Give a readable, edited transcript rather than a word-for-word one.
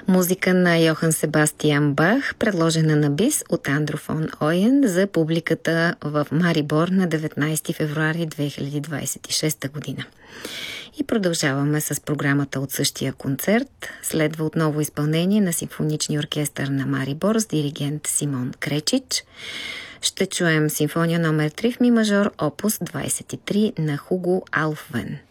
Музика на Йохан Себастиан Бах, предложена на бис от Андро фон Ойен за публиката в Марибор на 19 февруари 2026 година. И продължаваме с програмата от същия концерт. Следва отново изпълнение на симфоничния оркестър на Марибор с диригент Симон Кречич. Ще чуем симфония номер 3 в ми мажор, опус 23 на Хуго Алфвен.